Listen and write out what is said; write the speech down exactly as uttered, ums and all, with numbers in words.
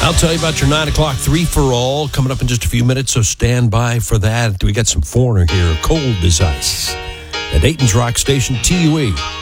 I'll tell you about your nine o'clock three for all coming up in just a few minutes, so stand by for that. We got some Foreigner here, Cold as Ice, at Dayton's Rock Station, T U E.